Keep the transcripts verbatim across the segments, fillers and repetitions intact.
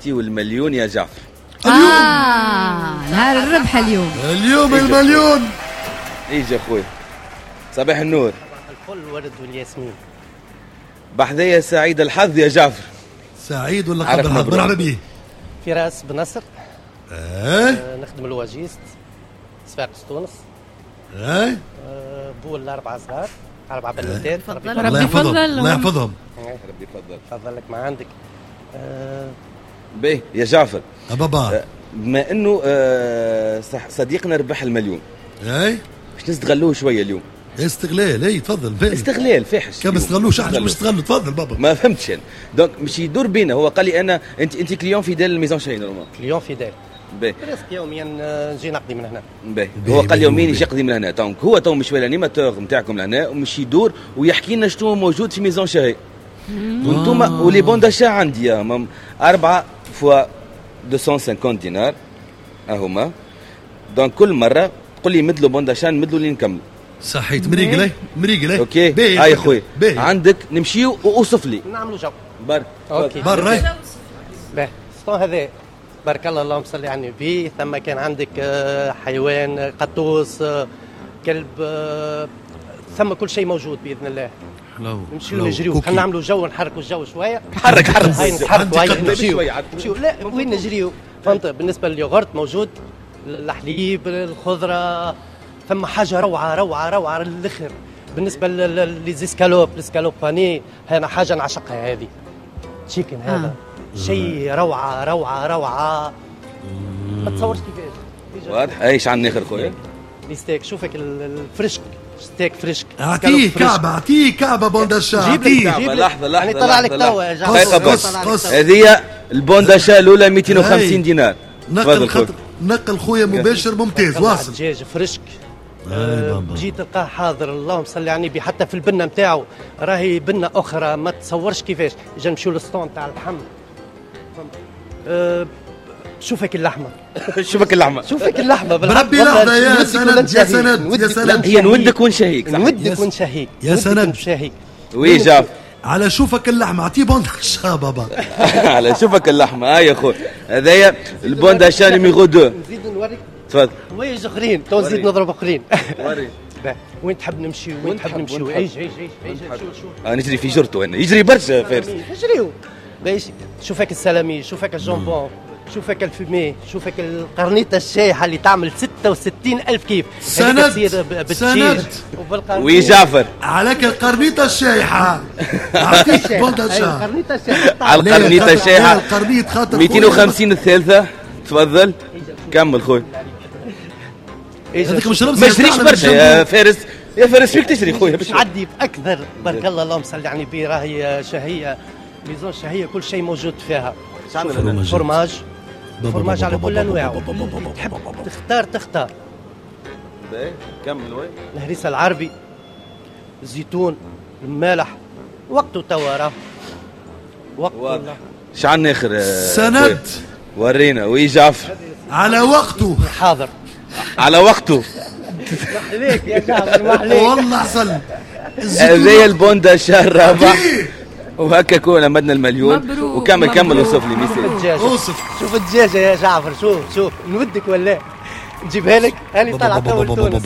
نعطيو المليون يا جعفر. اليوم آه نهار الربح اليوم. اليوم المليون. ايجي اخوي. صباح النور. صباح الفل ورد والياسمين. بحذايا سعيد الحظ يا جعفر. سعيد ولا قدر الحظ؟ مرحبا بيه. فراس بنصر. اه, آه نخدم الواجيست صفاقس تونس. اه آه بول الاربعه صغار اربع بنوتات. الله يحفظهم الله يحفظهم. ربي يفضل. تفضلك ما عندك. آه باهي يا جعفر. بابا آه بما انه آه صديقنا ربح المليون. اي باش نستغلوه شويه اليوم. استغلال. اي تفضل. استغلال فاحش. كم استغلوش احنا مش نستغلوا. تفضل بابا. ما فهمتش انا. دونك مش يدور بينا. هو قال لي انا انت انت كليون فيدال الميزون شاهين نورمال. كليون فيدال. باهي. بريسك يوميا نجي نقضي من هنا. باهي. هو قال يوميا يجي يقضي من هنا. دونك هو تو مش الانيماتور نتاعكم لهنا ومش يدور ويحكي لنا شنو موجود في ميزون شاهي. وانتم ولي بون داشا عندي يا أربعة فوا مئتين وخمسين دينار اهما. دونك كل مره تقول لي مدلوا بون داشا نمدلوا اللي نكملوا. صحيت مريقله مريقله. اوكي هاي خويا عندك نمشيو واوصف لي نعملوا جو برك. اوكي برا. باهي السطون هذا بارك الله اللهم صل على النبي. ثم كان عندك حيوان قطوس كلب ثم كل شيء موجود باذن الله. نمشيو نجريو خلينا نعملوا جو نحركوا الجو شويه. حرك حرك هاي نتحركوا هاي نمشيو نمشيو لا وين نجريو فهمت. بالنسبه لليوغورت موجود الحليب الخضره ثم حاجه روعه روعه روعه للاخر. بالنسبه للزيسكالوب الاسكالوب باني هنا حاجه نعشقها هذه. تشيكن هذا آه. شيء روعه روعه روعه ما تصورش كيفاش. واضح. ايش عندنا اخر خويا؟ الستيك شوفك الفريشك ستيك فريشك. اعطيه كعبه اعطيه كعبه بونداشا. اعطيه لحظه لحظه. يعني طلع لك توا يا جعفر. هذه البونداشا الاولى مئتين وخمسين دينار. نقل خطر نقل خويا مباشر ممتاز. واصل. دجاج فريشك. أه جيت تلقاه حاضر اللهم صل على النبي. حتى في البنه نتاعو راهي بنه اخرى ما تصورش كيفاش. اجا نمشيو للسطون تاع اللحم. أه شوفك اللحمه. شوفك اللحمه. شوفك اللحمه بربي لحظه يا سند يا سند يا سند. هي نودك ونشهيك. نودك ونشهيك يا سند شهيك. وي جاف على شوفك اللحمه اعطيه بونداشا بابا. على شوفك اللحمه. هاي يا خويا هذايا البونداشا نيميرو اثنين. نزيد نوريك. تفضل. ويج اخرين تو نزيد نضرب اخرين. وري. وين تحب نمشي وين تحب نمشي. ايش ايش ايش انا نجري في جرته هنا يجري برشا فارس. نجريو باش شوفك السلامي شوفك الجامبون شوفك الفيمي شوفك القرنيطه الشايحه اللي تعمل ستة وستين ألف كيف. سند سند. وي جعفر عليك القرنيطه الشايحه. اعطيك بونداشا. القرنيطه الشايحه على القرنيطه الشايحه. القرنيط خاطر مئتين وخمسين الثالثه. تفضل كمل خويا. هذيك مش رمز. ما تشريش برشا يا فارس. يا فارس فيك تشري خويا باش نعدي باكثر. بارك الله اللهم صل على النبي. راهي شهيه ميزون شهيه كل شيء موجود فيها. فرماج فرماج على كل انواعه. تحب تختار تختار. باهي كمل وين. الهريسه العربي الزيتون المالح وقته توا راه وقت. ايش عندنا اخر سند. ورينا. وي جعفر على وقته حاضر على وقته. محليك يا جعفر محليك والله احسن. هذايا البونداشا الرابع. وهكا كون مدنا المليون. وكمل كمل وصف لي ميسي. اوصف. شوف الدجاجه يا جعفر. شوف شوف نودك ولا نجيبها لك. هاني طلعت اول تونس.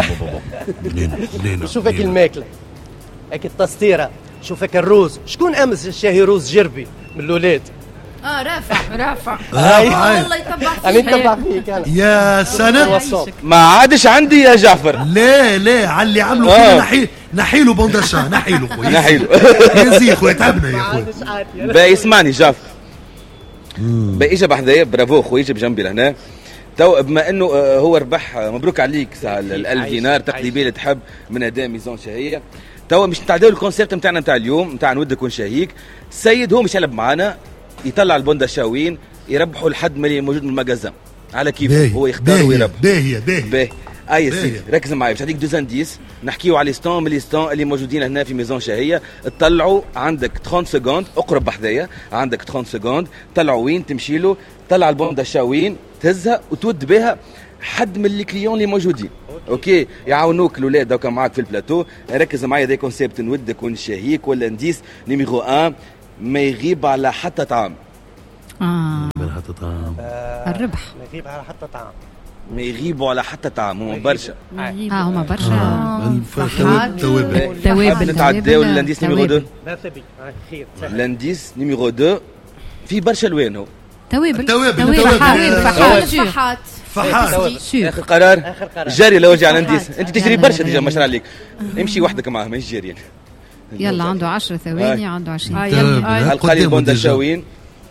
شوفك الماكله هيك التسطيره. شوفك الروز. شكون امس الشاهي روز جربي من الاولاد؟ اه رافع رافع. والله يتبع فيك. انا نتبع فيك انا يا سند. ما عادش عندي يا جعفر. لا لا على اللي عملوا فينا. نحي نحيلو بونداشا. نحيلو خويا نحيلو. يا زي خويا تعبنا يا خويا. باهي اسمعني جعفر. باهي اجا بحذايا برافو خويا اجا بجنبي لهنا. تو بما انه هو ربح مبروك عليك الألف دينار تقضي بيه اللي تحب من اداء ميزون شهيه. تو مش نتعداو الكونسيبت نتاعنا نتاع اليوم نتاع نودك ونشهيك. السيد هو مش يلعب معانا يطلع البونداشا وين يربحوا لحد ما موجود من المجازان على كيف هو يختار ويربح. باهي باهي باهي. اي سيدي ركز معايا باش نعطيك دو انديس نحكيو على لي ستون من لي ستون اللي موجودين هنا في ميزون شهيه. تطلعوا عندك ثلاثين سكوند اقرب بحذايا. عندك ثلاثين سكوند طلعوا وين تمشي له طلع البونداشا وين تهزها وتود بها حد من لي كليون اللي موجودين. اوكي يعاونوك الاولاد دوكا معاك في البلاتو. ركز معايا ذا كونسيبت نودك ونشهيك ولا نديس نيميرو واحد ما يغيب على حتى طعام. اه حتى طعام. آه الربح ما يغيب على حتى طعام. ما يغيبوا على حتى طعام هما برشا. اه هما برشا. التوابل توابل توابل. نتعداو للانديس نيميرو اثنين. لا ثبي خير. لانديس نيميرو اثنين في برشا الوان هو. توابل توابل فحات فحات فحات اخر قرار اخر قرار جاري لو وجه على لانديس. انت تجري برشا ديجا ما شاء الله عليك. امشي وحدك معاه ماهيش جاريين. يلا عنده عشر ثواني عنده عشرين. يلا القليل بوندشاوين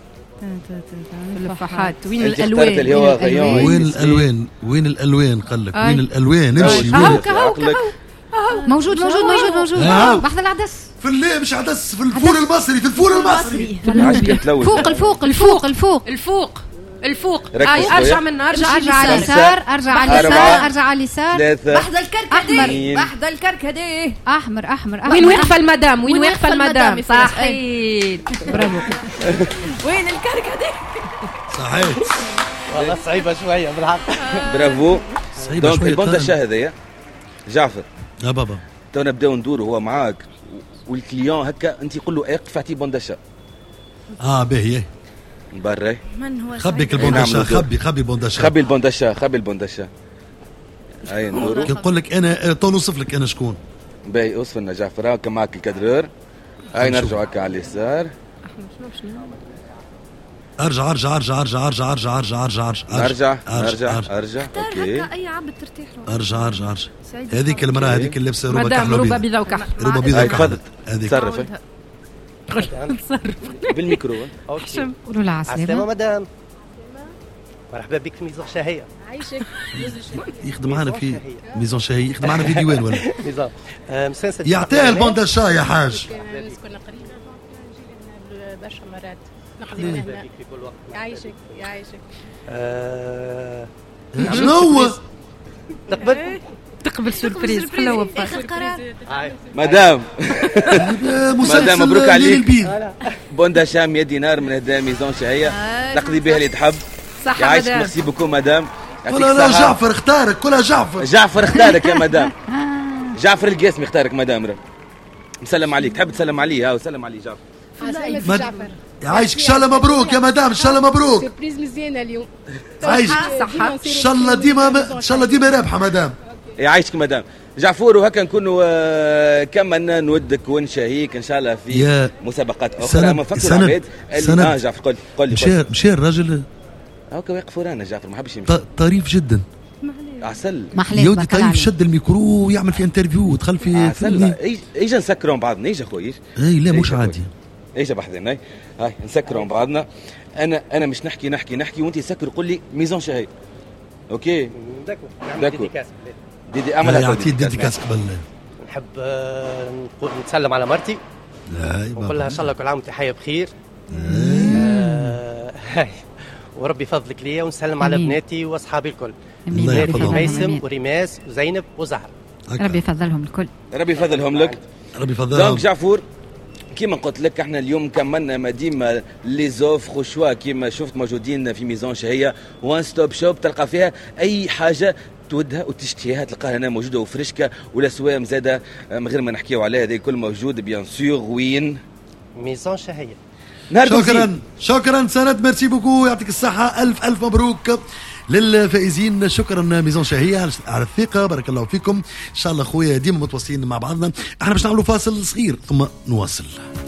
الفحات. وين الالوان اللي هو غيون؟ وين الالوان؟ وين الالوان قال لك؟ وين الالوان؟ امشي هاوك هاوك موجود موجود موجود موجود بحث العدس في اللي مش عدس في الفول المصري في الفول المصري فوق الفوق الفوق الفوق الفوق الفوق ارجع من ارجع ارجع على اليسار ارجع على اليسار ارجع على اليسار بحذا الكركديه بحذا الكركديه احمر احمر احمر وين واقفه المدام وين واقفه المدام صحيت برافو وين الكركديه صحيت والله صعيبه شويه بالحق برافو صعيبه دونك شويه البوندشا هذايا جعفر يا بابا تو نبداو ندوروا هو معاك والكليون هكا انت قول له اقف اعطيه بوندشا اه باهي برا من هو خبيك البوندشا خبي خبي بوندشا خبي البوندشا خبي البوندشا هاي ندوروا كي نقول لك انا تو نوصف لك انا شكون باهي اوصف لنا جعفر هكا معك الكادرور هاي نرجعوا هكا على اليسار ارجع ارجع ارجع ارجع ارجع ارجع ارجع ارجع ارجع ارجع ارجع ارجع اوكي اي عبد ترتاح له ارجع ارجع ارجع هذيك المراه هذيك اللي لابسه روبا مدام كحلو روبا بيضاء وكحل روبا بيضاء تفضل هذيك تصرف بالميكرو قولوا لها عسلامة عسلامة مدام مرحبا بك في ميزان شهية عايشك يخدم معنا في ميزان شهية يخدم معنا في ديوان ولا نظام مسلسل يعطيها البوندشا يا حاج كنا قريبة برشا مرات نقضي هنا يعيشك يعيشك شنو تقبل تقبل سوربريز حلوة اخر قرار مدام مدام مبروك عليك البيض بوندشا مية دينار من هدا ميزان شهية تقضي بها اللي تحب صح يعيشك مدام ميرسي بوكو مدام كلها لا جعفر اختارك كلها جعفر جعفر اختارك يا مدام جعفر القاسم اختارك مدام راه مسلم عليك تحب تسلم عليه ها وسلم عليه جعفر جعفر يعيشك ان شاء الله مبروك يا مدام ان شاء الله مبروك سوربريز مزيانة اليوم عايشك صحة ان شاء الله ديما ان شاء الله ديما رابحه مدام يعيشك مدام جعفور وهكا نكونوا كملنا نودك ونشاهيك ان شاء الله في يا مسابقات اخرى سند اما فكروا سند العباد سند اه جعفر قول قول لي مشى مشى الراجل هاكا واقف ورانا جعفر ما حبش يمشي ط- طريف جدا عسل محلات يودي طريف شد الميكرو ويعمل في انترفيو ودخل في عسل ايجا نسكروا بعضنا ايجا خويا اي لا مش عادي ايجا بحذنا هاي نسكروا بعضنا انا انا مش نحكي نحكي نحكي وانت سكر قول لي ميزان شهي اوكي داكو ديدي اعمل يعطيه ديديكاس قبل نحب نقول نتسلم على مرتي لا ونقول لها ان شاء الله كل عام وانت حيه بخير وربي فضلك ليا ونسلم على بناتي واصحابي الكل بناتي ميسم وريماس وزينب وزهر ربي يفضلهم الكل ربي يفضلهم لك ربي يفضلهم دونك جعفور كيما قلت لك احنا اليوم كملنا مديمة لي زوفر شوا كيما شفت موجودين في ميزان شهية وان ستوب شوب تلقى فيها اي حاجة تودها وتشتهيها تلقاها هنا موجودة وفريشكا والاسواق مزادة من غير ما نحكيو عليها هذا الكل موجود بيان سور وين ميزان شهية شكرا شكرا سند ميرسي بوكو يعطيك الصحة ألف ألف مبروك للفائزين شكرا ميزان شهية على الثقة بارك الله فيكم إن شاء الله خويا ديما متواصلين مع بعضنا احنا باش نعملوا فاصل صغير ثم نواصل